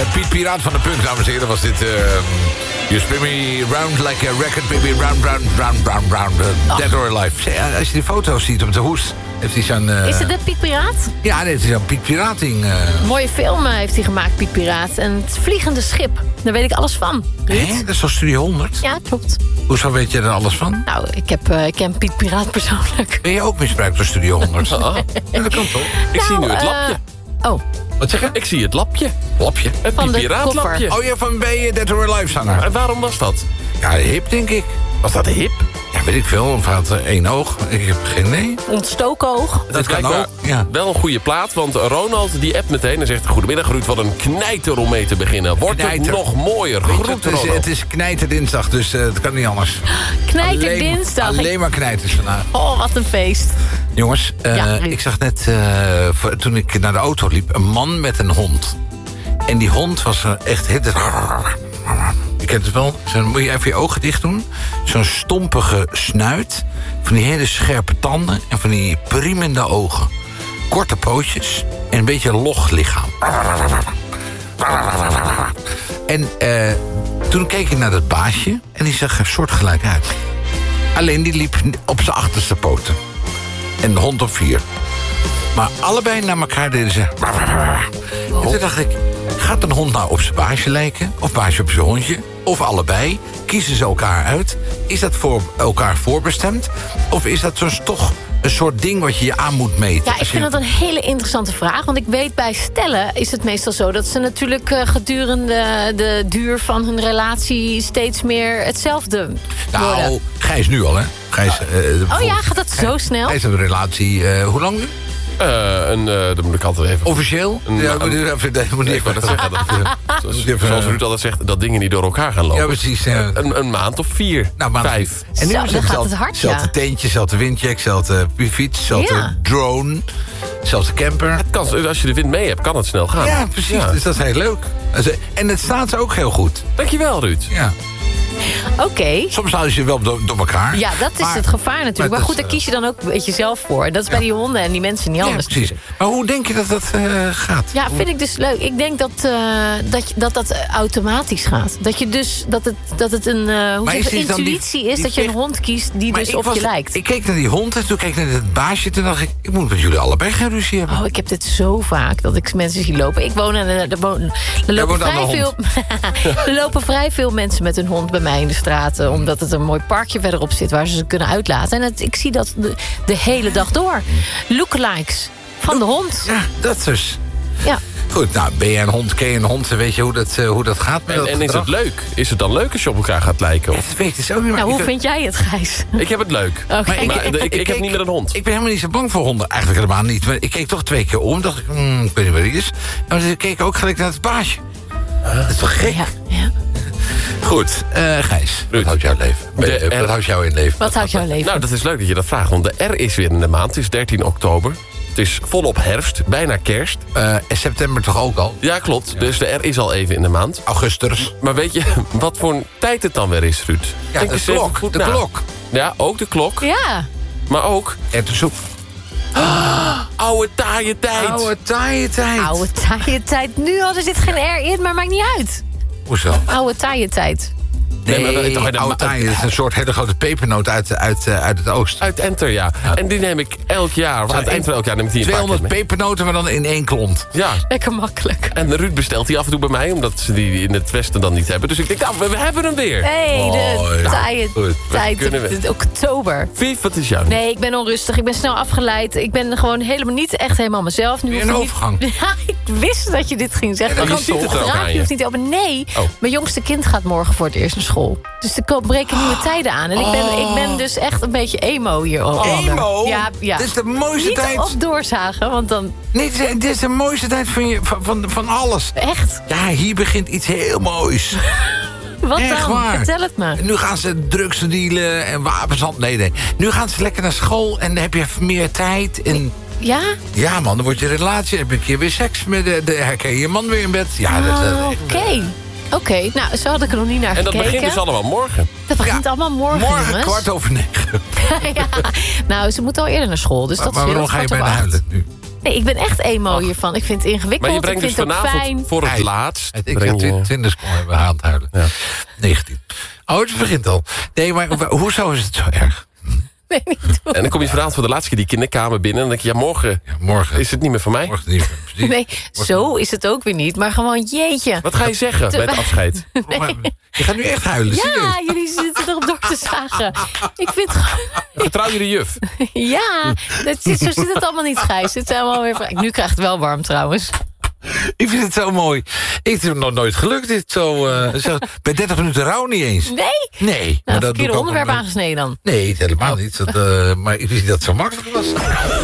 Piet Piraat van de Punk, dames en heren, was dit... You spin me round like a record, baby, round, round, dead or alive. Als je die foto's ziet op de hoes, heeft hij zo'n... Is het de Piet Piraat? Ja, dit is zo'n Piet Piraat-ding. Een mooie film heeft hij gemaakt, Piet Piraat. En het Vliegende Schip, daar weet ik alles van. Hé, dat is toch Studio 100? Ja, klopt. Hoezo weet je er alles van? Nou, ik ken Piet Piraat persoonlijk. Ben je ook misbruikt door Studio 100? Ja, dat kan toch? Ik zie nu het lapje. Oh. Wat zeg je? Ik zie het lapje. Lapje? Het Van de Piraat-lapje. Oh ja, van ben je Dead or Alive zanger? En waarom was dat? Ja, hip denk ik. Was dat hip? Ja, weet ik veel. Of had één oog. Ik heb geen idee. Ontstoken oog. Dat kan lijkt me ook, ja. wel een goede plaat, want Ronald die appt meteen en zegt... Goedemiddag Ruud, wat een knijter om mee te beginnen. Wordt het Knijter. nog mooier? Groet Ronald. Het is knijterdinsdag, dus het kan niet anders. Knijterdinsdag. Alleen maar knijters vandaag. Oh, wat een feest. Jongens, Ruud. ik zag net, toen ik naar de auto liep... een man met een hond. En die hond was echt... Je kent het wel. Moet je even je ogen dicht doen. Zo'n stompige snuit. Van die hele scherpe tanden. En van die priemende ogen. Korte pootjes. En een beetje log lichaam. En toen keek ik naar dat baasje. En die zag er soortgelijk uit. Alleen die liep op zijn achterste poten. En de hond op 4. Maar allebei naar elkaar deden ze... En toen dacht ik, gaat een hond nou op zijn baasje lijken? Of baasje op zijn hondje? Of allebei? Kiezen ze elkaar uit? Is dat voor elkaar voorbestemd? Of is dat toch een soort ding wat je je aan moet meten? Ja, ik vind dat een hele interessante vraag. Want ik weet, bij stellen is het meestal zo... dat ze natuurlijk gedurende de duur van hun relatie... steeds meer hetzelfde worden. Nou, Gijs nu al, hè? Gijs, Oh ja, gaat dat zo snel? Gijs heeft een relatie, hoe lang nu? Dat moet ik altijd even... Officieel? Ik wou dat zeggen. Zoals Ruud altijd zegt, dat dingen niet door elkaar gaan lopen. Ja, precies. Een maand of 4, Nou, maar 5. En nu Zo, is dan gaat het hard, ja. Zelfde tentje, zelfde windjack, zelfde fiets, zelfde Ja. drone, zelfde camper. Als je de wind mee hebt, kan het snel gaan. Ja, precies. Ja. Dus dat is heel leuk. En het staat ze ook heel goed. Dankjewel, Ruud. Ja. Oké. Soms houden ze wel door elkaar. Ja, dat is het gevaar natuurlijk. Maar goed, daar kies je dan ook een beetje zelf voor. Dat is bij die honden en die mensen niet Ja, anders. precies. Maar hoe denk je dat dat gaat? Ja, vind ik dus leuk. Ik denk dat automatisch gaat. Dat je dus dat het een intuïtie is dat je een hond kiest die dus op je lijkt. Ik keek naar die hond en toen keek ik naar het baasje. Toen dacht ik moet met jullie allebei geen ruzie hebben. Oh, ik heb dit zo vaak dat ik mensen zie lopen. Ik woon er lopen vrij veel mensen met hun hond bij mij in de straten, omdat het een mooi parkje verderop zit waar ze ze kunnen uitlaten. En ik zie dat de hele dag door. Lookalikes van de hond. Ja, dat dus. Ja. Goed, nou, ben je een hond, ken je een hond, weet je hoe dat gaat met dat En is gedrag? het leuk? Is het dan leuk als je op elkaar gaat lijken? Of? Dat weet ik ook niet. Nou, hoe vind jij het, Gijs? Ik heb het leuk. Oké. Maar ik heb niet met een hond. Ik ben helemaal niet zo bang voor honden. Eigenlijk helemaal niet. Maar ik keek toch 2 keer om. Dacht ik, ik weet niet waar die is. En dan keek ik ook gelijk naar het baasje. Dat is toch gek? Ja, ja. Goed, Gijs, Ruud. wat houdt jouw leven? Wat houdt jou in leven? Wat houdt jouw leven? Nou, dat is leuk dat je dat vraagt, want de R is weer in de maand. Het is 13 oktober. Het is volop herfst, bijna kerst. En september toch ook al? Ja, klopt. Dus de R is al even in de maand. Augustus. Maar weet je wat voor een tijd het dan weer is, Ruud? Ja, Denk de eens even klok. goed De na. klok. Ja, ook de klok. Ja. Maar ook En de soep. oude taaie tijd. Oude taaie tijd. Oude taaie tijd. Nu hadden zit geen R in, maar maakt niet uit. Hoezo? Oude taaie tijd. Nee, maar toch in de oude taaie is een soort hele grote pepernoot uit het oosten. Uit Enter, ja. En die neem ik elk jaar, of aan het eind van elk jaar neem ik die een paar 200 keer mee. pepernoten, maar dan in 1 klont. Ja. Lekker makkelijk. En Ruud bestelt die af en toe bij mij, omdat ze die in het westen dan niet hebben. Dus ik denk, nou, we hebben hem weer. Hey, de Mooi. taaie Goed. tijd. Kunnen we. Oktober. Vief, wat is jouw? Nee, ik ben onrustig. Ik ben snel afgeleid. Ik ben gewoon helemaal mezelf. Nu Weer hoef een ik niet- overgang. Ja, ik wist dat je dit ging zeggen. Ja, Ik je kan ziet het toch ook aan raak, je. je hoeft niet open. Nee, Oh. mijn jongste kind gaat morgen voor het eerst naar school. Dus er breken nieuwe tijden aan. En ik ben dus echt een beetje emo hier. Emo? Ja, ja. Dit is de mooiste Niet tijd. op doorzagen, want dan Nee, dit is de mooiste tijd van alles. echt. Ja, hier begint iets heel moois. Wat Echt dan? waar. Vertel het me. Nu gaan ze drugs dealen en wapens. Nee. Nu gaan ze lekker naar school en dan heb je meer tijd. En Ja? ja, man, dan wordt je relatie. Dan heb je een keer weer seks met herken je je man weer in bed. Ja, Oké, nou, zo had ik er nog niet naar En dat gekeken. begint dus allemaal morgen. Dat begint allemaal morgen, morgen jongens. 9:15. Ja. Nou, ze moeten al eerder naar school, dus dat is Maar weer waarom ga je bijna 7:45. huilen nu? Nee, ik ben echt emo hiervan. Ik vind het ingewikkeld. Maar je brengt ik dus vind het ook vanavond fijn. voor het laatst... Ik ga 20 seconden aan het huilen. Ja. 19. Oh, het begint al. Nee, maar hoezo is het zo erg? Weet niet hoe. En dan kom je vanavond voor de laatste keer die kinderkamer binnen... en dan denk je, morgen Morgen. is het niet meer voor mij. Morgen niet. Precies. Nee, zo is het ook weer niet. Maar gewoon, jeetje. Wat ga je zeggen bij het afscheid? Maar je gaat nu echt huilen. Ja, serieus. jullie zitten erop door te zagen. Ik vind gewoon... Vertrouw je de juf? Ja, zo zit het allemaal niet, Gijs. Het is allemaal weer... Nu krijgt het wel warm, trouwens. Ik vind het zo mooi. Ik heb het nog nooit gelukt. Dit zo, bij 30 minuten rouw niet eens. Nee? Nee. Nou, maar dat doe verkeerde ik ook onderwerp nog- aangesneden dan. Nee, helemaal niet. Maar ik wist niet dat het zo makkelijk was.